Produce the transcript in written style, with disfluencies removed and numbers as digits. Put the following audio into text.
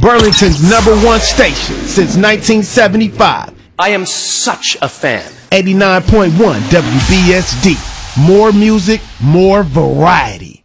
Burlington's #1 station since 1975. I am such a fan. 89.1 WBSD. More music, more variety.